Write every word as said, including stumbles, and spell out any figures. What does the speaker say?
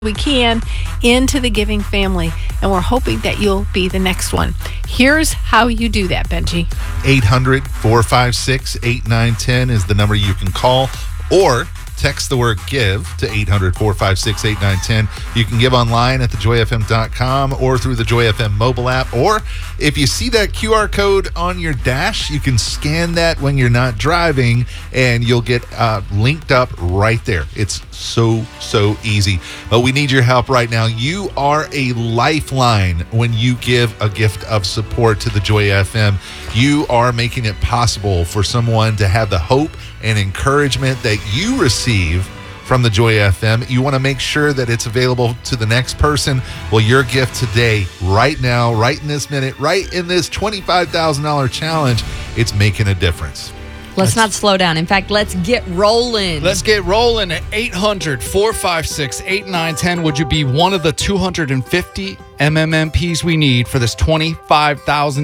we can into the giving family, and we're hoping that you'll be the next one. Here's how you do that, Benji. eight hundred, four five six, eight nine one zero is the number you can call, or text the word give to eight hundred, four five six, eight nine one zero. You can give online at the joy f m dot com or through the Joy F M mobile app. Or if you see that Q R code on your dash, you can scan that when you're not driving and you'll get uh, linked up right there. It's so, so easy. But we need your help right now. You are a lifeline when you give a gift of support to the Joy F M. You are making it possible for someone to have the hope and encouragement that you receive from the Joy F M. You want to make sure that it's available to the next person. Well, your gift today, right now, right in this minute, right in this twenty-five thousand dollars challenge, it's making a difference. Let's not slow down. In fact, let's get rolling. Let's get rolling at eight hundred, four five six, eight nine one zero. Would you be one of the two hundred fifty M M M Ps we need for this twenty-five thousand dollars